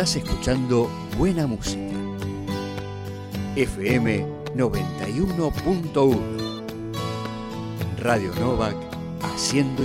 Estás escuchando buena música. FM 91.1. Radio Novak, haciendo